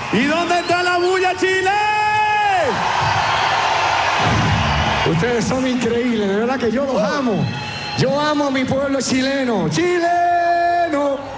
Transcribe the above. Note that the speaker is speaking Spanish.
¿Y dónde está la bulla, Chile? Ustedes son increíbles, de verdad que yo los amo. Yo amo a mi pueblo chileno. ¡Chileno!